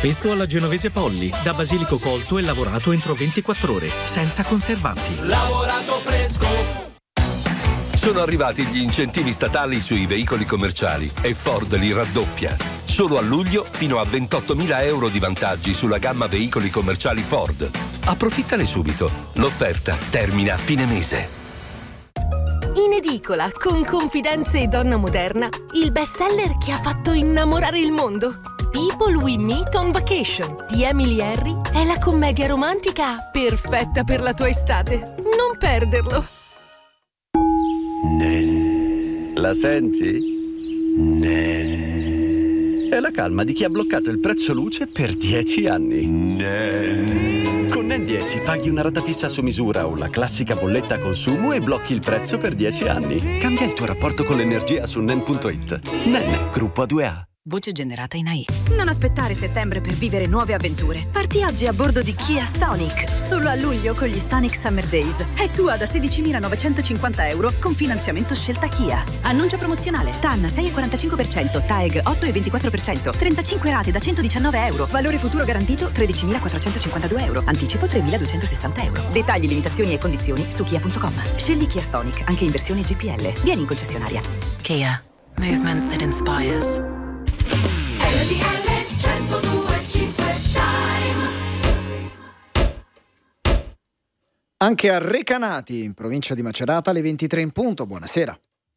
Pesto alla genovese Polli, da basilico colto e lavorato entro 24 ore, senza conservanti. Lavorato fresco. Sono arrivati gli incentivi statali sui veicoli commerciali e Ford li raddoppia. Solo a luglio fino a 28.000 euro di vantaggi sulla gamma veicoli commerciali Ford. Approfittane subito. L'offerta termina a fine mese. In edicola, con Confidenze e Donna Moderna, il bestseller che ha fatto innamorare il mondo. People We Meet on Vacation di Emily Henry è la commedia romantica perfetta per la tua estate. Non perderlo! La senti? È la calma di chi ha bloccato il prezzo luce per 10 anni. Con NEN 10 paghi una rata fissa su misura o la classica bolletta a consumo e blocchi il prezzo per 10 anni. Cambia il tuo rapporto con l'energia su NEN.it. NEN, gruppo A2A. Voce generata in AI. Non aspettare settembre per vivere nuove avventure. Parti oggi a bordo di Kia Stonic. Solo a luglio con gli Stonic Summer Days. È tua da 16.950 euro con finanziamento scelta Kia. Annuncio promozionale. TAN 6,45%, TAEG 8,24%, 35 rate da 119 euro. Valore futuro garantito 13.452 euro. Anticipo 3.260 euro. Dettagli, limitazioni e condizioni su kia.com. Scegli Kia Stonic, anche in versione GPL. Vieni in concessionaria. Kia. Movement that inspires. Anche a Recanati, in provincia di Macerata, alle 23 in punto. Buonasera.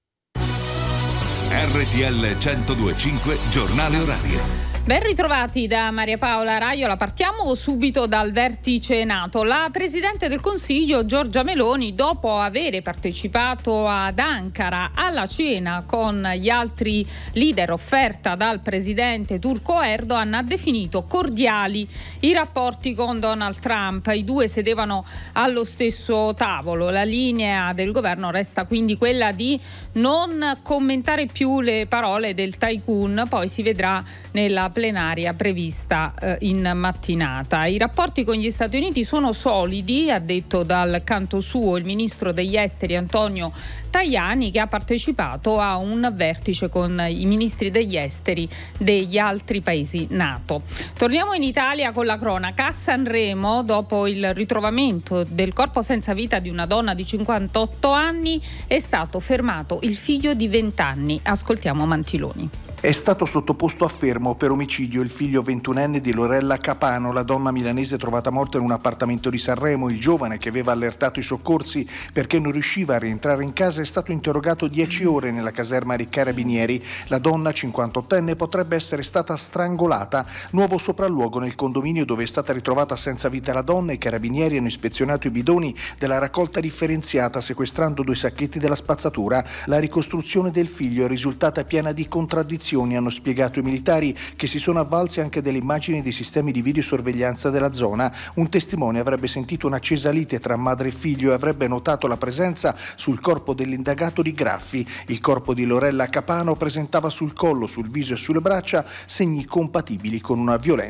RTL 102.5, giornale orario. Ben ritrovati da Maria Paola Raiola. Partiamo subito dal vertice NATO. La Presidente del Consiglio Giorgia Meloni, dopo aver partecipato ad Ankara alla cena con gli altri leader offerta dal presidente turco Erdogan, ha definito cordiali i rapporti con Donald Trump. I due sedevano allo stesso tavolo. La linea del governo resta quindi quella di non commentare più le parole del tycoon, poi si vedrà nella plenaria prevista in mattinata. I rapporti con gli Stati Uniti sono solidi, ha detto dal canto suo il ministro degli esteri Antonio Tajani, che ha partecipato a un vertice con i ministri degli esteri degli altri paesi NATO. Torniamo in Italia con la cronaca. A Sanremo, dopo il ritrovamento del corpo senza vita di una donna di 58 anni, è stato fermato il figlio di 20 anni. Ascoltiamo Mantiloni. È stato sottoposto a fermo per omicidio il figlio 21enne di Lorella Capano, la donna milanese trovata morta in un appartamento di Sanremo. Il giovane, che aveva allertato i soccorsi perché non riusciva a rientrare in casa, è stato interrogato 10 ore nella caserma dei Carabinieri. La donna, 58enne, potrebbe essere stata strangolata. Nuovo sopralluogo nel condominio dove è stata ritrovata senza vita la donna. I Carabinieri hanno ispezionato i bidoni della raccolta differenziata, sequestrando 2 sacchetti della spazzatura. La ricostruzione del figlio è risultata piena di contraddizioni, hanno spiegato i militari, che si sono avvalsi anche delle immagini dei sistemi di videosorveglianza della zona. Un testimone avrebbe sentito un'accesa lite tra madre e figlio e avrebbe notato la presenza sul corpo dell'indagato di graffi. Il corpo di Lorella Capano presentava sul collo, sul viso e sulle braccia segni compatibili con una violenza